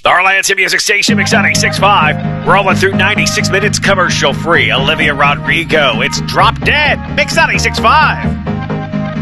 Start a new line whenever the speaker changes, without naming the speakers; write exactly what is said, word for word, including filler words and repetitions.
Our Lansing Music Station, Mix ninety-six point five. Rolling through ninety-six minutes commercial free. Olivia Rodrigo, it's Drop Dead, Mix ninety-six point five.